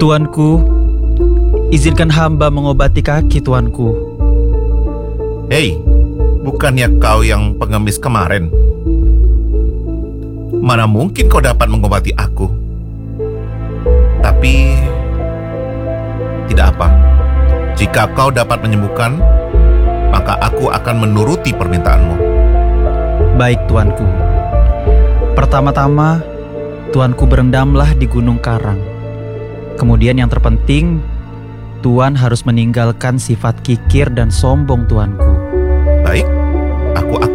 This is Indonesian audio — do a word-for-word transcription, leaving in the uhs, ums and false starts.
Tuanku, izinkan hamba mengobati kaki tuanku. Hei, bukannya kau yang pengemis kemarin? Mana mungkin kau dapat mengobati aku? Tapi tidak apa. Jika kau dapat menyembuhkan, maka aku akan menuruti permintaanmu. Baik tuanku. Pertama-tama, tuanku berendamlah di Gunung Karang. Kemudian yang terpenting, tuan harus meninggalkan sifat kikir dan sombong tuanku. Baik, aku akan